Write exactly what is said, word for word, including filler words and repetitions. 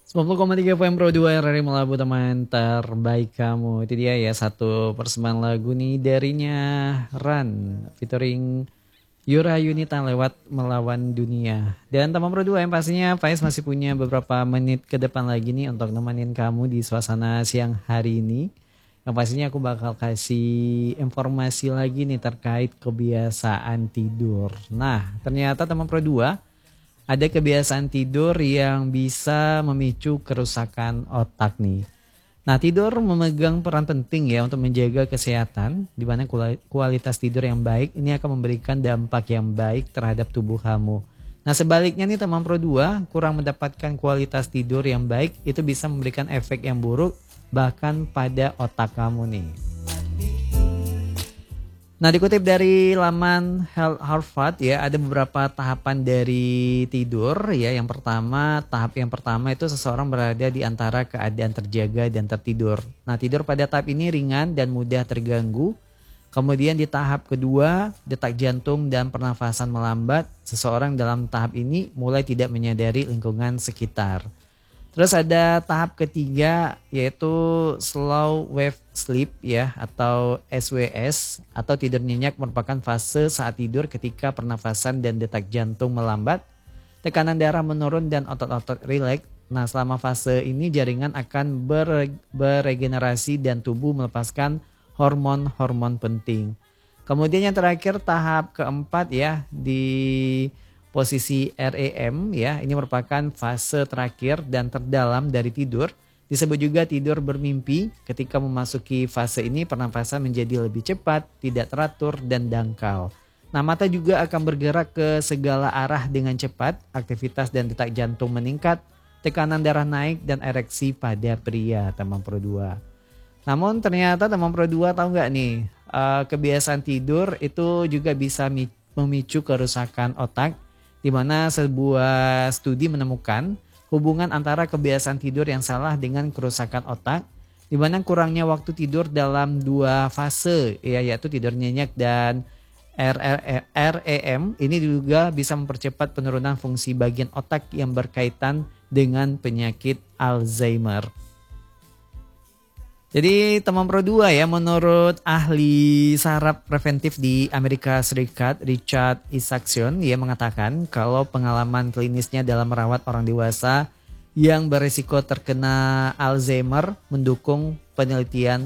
sembilan puluh koma tiga F M Pro dua R R I Melabu teman terbaik kamu. Itu dia ya satu persembahan lagu nih darinya Run featuring Yura Yunita lewat Melawan Dunia. Dan teman Pro dua yang pastinya Faiz masih punya beberapa menit ke depan lagi nih untuk nemenin kamu di suasana siang hari ini. Yang pastinya aku bakal kasih informasi lagi nih terkait kebiasaan tidur. Nah, ternyata teman Pro dua ada kebiasaan tidur yang bisa memicu kerusakan otak nih. Nah, tidur memegang peran penting ya untuk menjaga kesehatan, di mana kualitas tidur yang baik ini akan memberikan dampak yang baik terhadap tubuh kamu. Nah, sebaliknya nih teman Pro dua, kurang mendapatkan kualitas tidur yang baik itu bisa memberikan efek yang buruk bahkan pada otak kamu nih. Nah, dikutip dari laman Health Harvard ya, ada beberapa tahapan dari tidur ya. Yang pertama, tahap yang pertama itu seseorang berada di antara keadaan terjaga dan tertidur. Nah, tidur pada tahap ini ringan dan mudah terganggu. Kemudian di tahap kedua, detak jantung dan pernafasan melambat. Seseorang dalam tahap ini mulai tidak menyadari lingkungan sekitar. Terus ada tahap ketiga yaitu slow wave sleep ya atau S W S atau tidur nyenyak merupakan fase saat tidur ketika pernafasan dan detak jantung melambat, tekanan darah menurun dan otot-otot rileks. Nah, selama fase ini jaringan akan ber, beregenerasi dan tubuh melepaskan hormon-hormon penting. Kemudian yang terakhir tahap keempat ya di posisi R E M ya, ini merupakan fase terakhir dan terdalam dari tidur. Disebut juga tidur bermimpi. Ketika memasuki fase ini pernafasan menjadi lebih cepat, tidak teratur dan dangkal. Nah, mata juga akan bergerak ke segala arah dengan cepat, aktivitas dan detak jantung meningkat, tekanan darah naik dan ereksi pada pria teman Pro dua. Namun ternyata teman Pro dua tahu nggak nih, uh, kebiasaan tidur itu juga bisa memicu kerusakan otak. Di mana sebuah studi menemukan hubungan antara kebiasaan tidur yang salah dengan kerusakan otak, di mana kurangnya waktu tidur dalam dua fase ya, yaitu tidur nyenyak dan R E M ini juga bisa mempercepat penurunan fungsi bagian otak yang berkaitan dengan penyakit Alzheimer. Jadi teman Pro dua ya, menurut ahli saraf preventif di Amerika Serikat Richard Isaacson, ia mengatakan kalau pengalaman klinisnya dalam merawat orang dewasa yang berisiko terkena Alzheimer mendukung penelitian